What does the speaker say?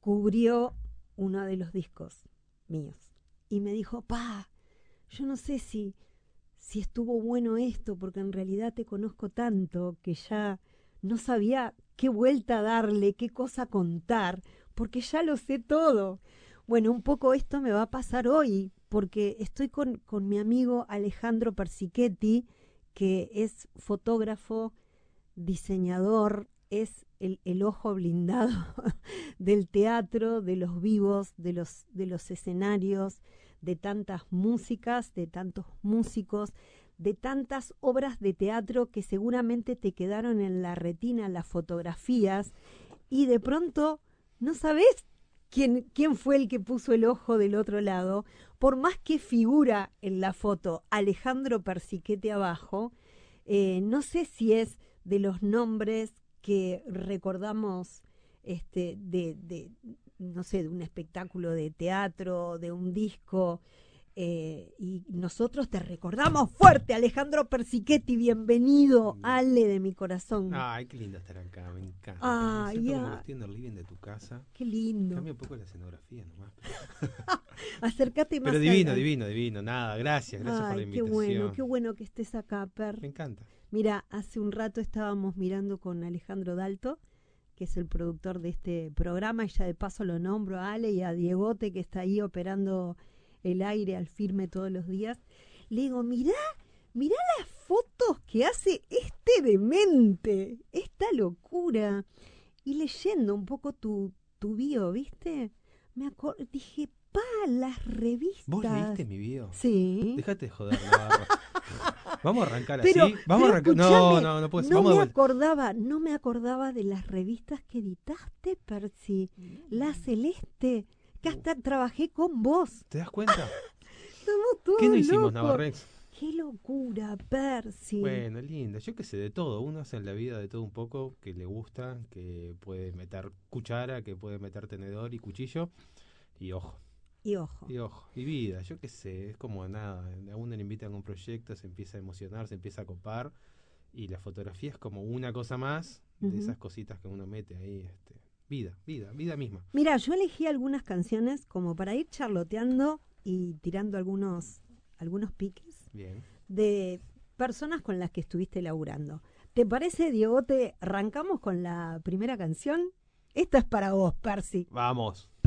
descubrió uno de los discos míos y me dijo, yo no sé si estuvo bueno esto, porque en realidad te conozco tanto que ya no sabía qué vuelta darle, qué cosa contar, porque ya lo sé todo. Bueno, un poco esto me va a pasar hoy, porque estoy con mi amigo Alejandro Persichetti, que es fotógrafo, diseñador, es el ojo blindado del teatro, de los vivos, de los escenarios, de tantas músicas, de tantos músicos, de tantas obras de teatro que seguramente te quedaron en la retina, las fotografías, y de pronto no sabés quién fue el que puso el ojo del otro lado, por más que figura en la foto Alejandro Persichetti abajo, no sé si es de los nombres que recordamos no sé, de un espectáculo de teatro, de un disco, y nosotros te recordamos fuerte, Alejandro Persichetti, bienvenido, Ale de mi corazón. Ay, qué lindo estar acá, me encanta. Ah, Me siento como que estoy en el living de tu casa. Qué lindo. Cambia un poco la escenografía nomás. Acércate más. Pero divino. Nada, gracias por la invitación. Qué bueno que estés acá, Per. Me encanta. Mira, hace un rato estábamos mirando con Alejandro Dalto, que es el productor de este programa, y ya de paso lo nombro a Ale y a Diegote, que está ahí operando el aire al firme todos los días. Le digo, mirá las fotos que hace este demente, esta locura. Y leyendo un poco tu bio, ¿viste? Dije, las revistas. ¿Vos leíste mi bio? Sí. Dejate de joder, Navarro. Vamos a arrancar pero, así. Vamos a arrancar. No puedes. No me acordaba de las revistas que editaste, Percy. La Celeste, que hasta trabajé con vos. ¿Te das cuenta? Estamos todos ¿Qué no hicimos, locos. Navarrex? Qué locura, Percy. Bueno, lindo. Yo qué sé, de todo. Uno hace en la vida de todo un poco, que le gusta, que puede meter cuchara, que puede meter tenedor y cuchillo. Y ojo. Y vida, yo qué sé, es como nada. A uno le invitan a un proyecto, se empieza a emocionar, se empieza a copar. Y la fotografía es como una cosa más de esas cositas que uno mete ahí. Vida misma. Mira, yo elegí algunas canciones como para ir charloteando y tirando algunos piques. Bien. De personas con las que estuviste laburando. ¿Te parece, Diegote? ¿Arrancamos con la primera canción? Esta es para vos, Percy. Vamos.